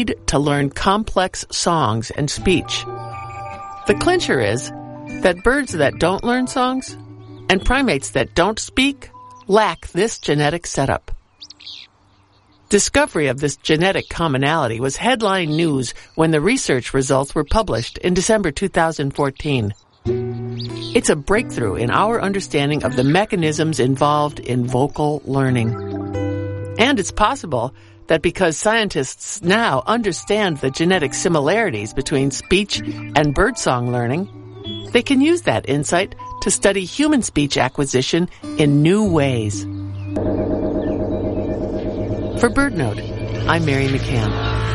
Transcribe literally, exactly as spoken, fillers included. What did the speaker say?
to learn complex songs and speech. The clincher is that birds that don't learn songs and primates that don't speak lack this genetic setup. Discovery of this genetic commonality was headline news when the research results were published in December two thousand fourteen. It's a breakthrough in our understanding of the mechanisms involved in vocal learning. And it's possible that because scientists now understand the genetic similarities between speech and birdsong learning, they can use that insight to study human speech acquisition in new ways. For BirdNote, I'm Mary McCann.